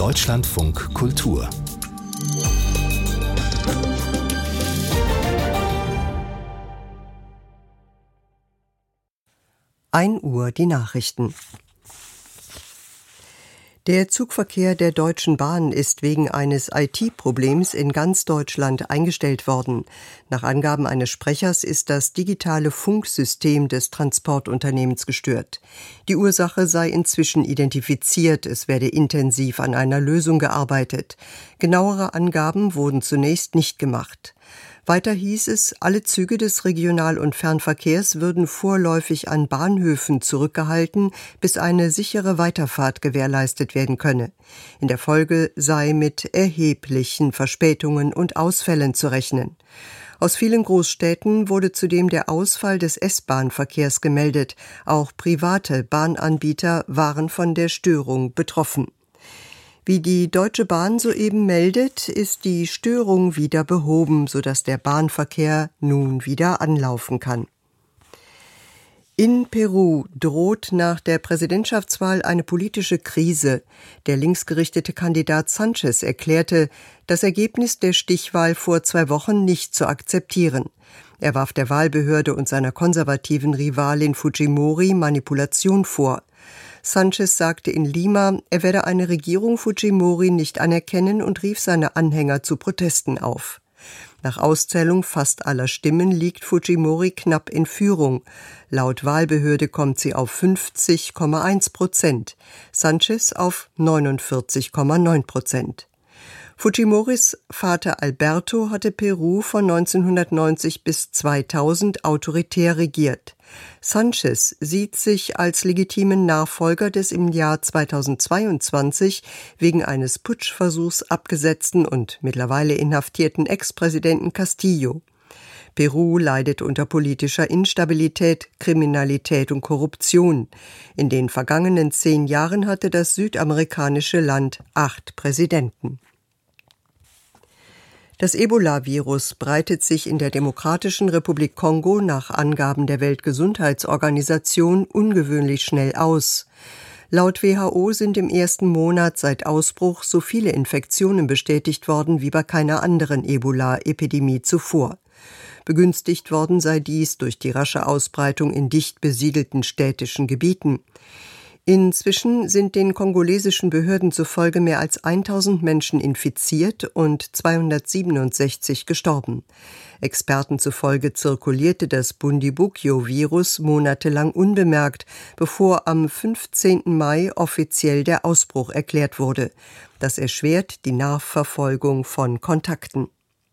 Deutschlandfunk Kultur. 1 Uhr die Nachrichten. Der Zugverkehr der Deutschen Bahn ist wegen eines IT-Problems in ganz Deutschland eingestellt worden. Nach Angaben eines Sprechers ist das digitale Funksystem des Transportunternehmens gestört. Die Ursache sei inzwischen identifiziert, es werde intensiv an einer Lösung gearbeitet. Genauere Angaben wurden zunächst nicht gemacht. Weiter hieß es, alle Züge des Regional- und Fernverkehrs würden vorläufig an Bahnhöfen zurückgehalten, bis eine sichere Weiterfahrt gewährleistet werden könne. In der Folge sei mit erheblichen Verspätungen und Ausfällen zu rechnen. Aus vielen Großstädten wurde zudem der Ausfall des S-Bahn-Verkehrs gemeldet. Auch private Bahnanbieter waren von der Störung betroffen. Wie die Deutsche Bahn soeben meldet, ist die Störung wieder behoben, sodass der Bahnverkehr nun wieder anlaufen kann. In Peru droht nach der Präsidentschaftswahl eine politische Krise. Der linksgerichtete Kandidat Sánchez erklärte, das Ergebnis der Stichwahl vor 2 Wochen nicht zu akzeptieren. Er warf der Wahlbehörde und seiner konservativen Rivalin Fujimori Manipulation vor. Sánchez sagte in Lima, er werde eine Regierung Fujimori nicht anerkennen und rief seine Anhänger zu Protesten auf. Nach Auszählung fast aller Stimmen liegt Fujimori knapp in Führung. Laut Wahlbehörde kommt sie auf 50,1%, Sánchez auf 49,9%. Fujimoris Vater Alberto hatte Peru von 1990 bis 2000 autoritär regiert. Sánchez sieht sich als legitimen Nachfolger des im Jahr 2022 wegen eines Putschversuchs abgesetzten und mittlerweile inhaftierten Ex-Präsidenten Castillo. Peru leidet unter politischer Instabilität, Kriminalität und Korruption. In den vergangenen 10 Jahren hatte das südamerikanische Land 8 Präsidenten. Das Ebola-Virus breitet sich in der Demokratischen Republik Kongo nach Angaben der Weltgesundheitsorganisation ungewöhnlich schnell aus. Laut WHO sind im ersten Monat seit Ausbruch so viele Infektionen bestätigt worden wie bei keiner anderen Ebola-Epidemie zuvor. Begünstigt worden sei dies durch die rasche Ausbreitung in dicht besiedelten städtischen Gebieten. Inzwischen sind den kongolesischen Behörden zufolge mehr als 1000 Menschen infiziert und 267 gestorben. Experten zufolge zirkulierte das Bundibugyo-Virus monatelang unbemerkt, bevor am 15. Mai offiziell der Ausbruch erklärt wurde. Das erschwert die Nachverfolgung von Kontakten.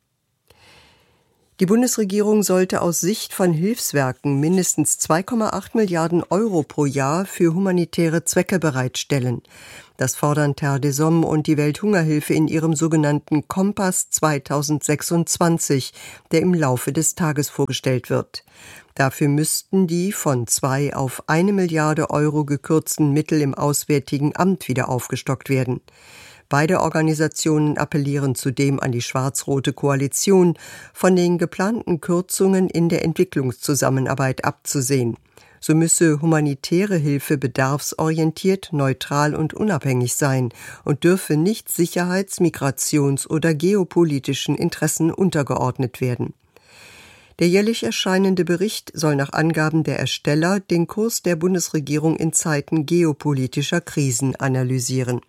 Die Bundesregierung sollte aus Sicht von Hilfswerken mindestens 2,8 Milliarden Euro pro Jahr für humanitäre Zwecke bereitstellen. Das fordern Terre des Hommes und die Welthungerhilfe in ihrem sogenannten Kompass 2026, der im Laufe des Tages vorgestellt wird. Dafür müssten die von 2 auf 1 Milliarde Euro gekürzten Mittel im Auswärtigen Amt wieder aufgestockt werden. Beide Organisationen appellieren zudem an die schwarz-rote Koalition, von den geplanten Kürzungen in der Entwicklungszusammenarbeit abzusehen. So müsse humanitäre Hilfe bedarfsorientiert, neutral und unabhängig sein und dürfe nicht sicherheits-, migrations- oder geopolitischen Interessen untergeordnet werden. Der jährlich erscheinende Bericht soll nach Angaben der Ersteller den Kurs der Bundesregierung in Zeiten geopolitischer Krisen analysieren.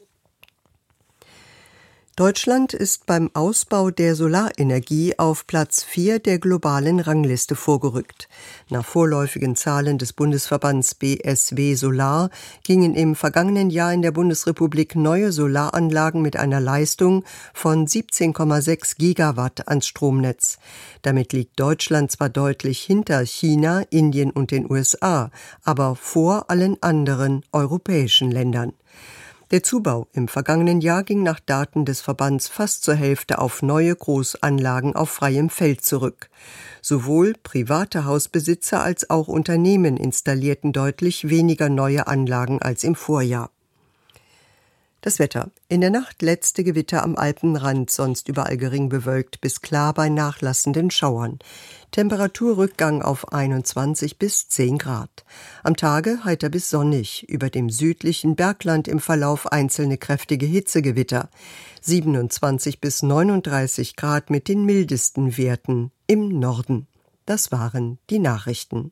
Deutschland ist beim Ausbau der Solarenergie auf Platz 4 der globalen Rangliste vorgerückt. Nach vorläufigen Zahlen des Bundesverbands BSW Solar gingen im vergangenen Jahr in der Bundesrepublik neue Solaranlagen mit einer Leistung von 17,6 Gigawatt ans Stromnetz. Damit liegt Deutschland zwar deutlich hinter China, Indien und den USA, aber vor allen anderen europäischen Ländern. Der Zubau im vergangenen Jahr ging nach Daten des Verbands fast zur Hälfte auf neue Großanlagen auf freiem Feld zurück. Sowohl private Hausbesitzer als auch Unternehmen installierten deutlich weniger neue Anlagen als im Vorjahr. Das Wetter. In der Nacht letzte Gewitter am Alpenrand, sonst überall gering bewölkt bis klar bei nachlassenden Schauern. Temperaturrückgang auf 21 bis 10 Grad. Am Tage heiter bis sonnig, über dem südlichen Bergland im Verlauf einzelne kräftige Hitzegewitter. 27 bis 39 Grad mit den mildesten Werten im Norden. Das waren die Nachrichten.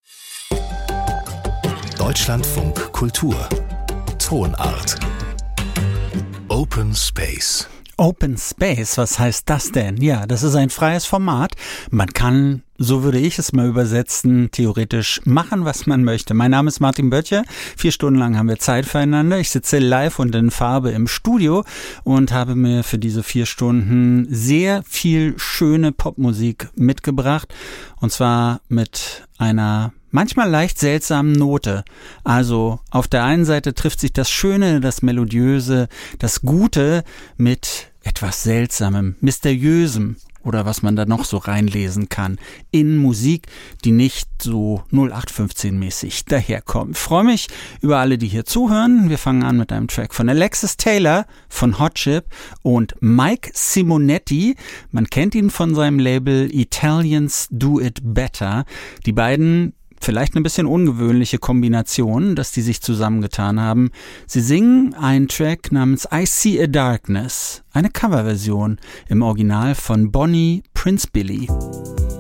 Deutschlandfunk Kultur Tonart Open Space. Open Space, was heißt das denn? Ja, das ist ein freies Format. Man kann, so würde ich es mal übersetzen, theoretisch machen, was man möchte. Mein Name ist Martin Böttcher. 4 Stunden lang haben wir Zeit füreinander. Ich sitze live und in Farbe im Studio und habe mir für diese 4 Stunden sehr viel schöne Popmusik mitgebracht. Und zwar mit einer manchmal leicht seltsamen Note. Also auf der einen Seite trifft sich das Schöne, das Melodiöse, das Gute mit etwas Seltsamem, Mysteriösem oder was man da noch so reinlesen kann in Musik, die nicht so 0815-mäßig daherkommt. Ich freue mich über alle, die hier zuhören. Wir fangen an mit einem Track von Alexis Taylor von Hot Chip und Mike Simonetti. Man kennt ihn von seinem Label Italians Do It Better. Die beiden vielleicht eine bisschen ungewöhnliche Kombination, dass die sich zusammengetan haben. Sie singen einen Track namens I See a Darkness, eine Coverversion im Original von Bonnie Prince Billy.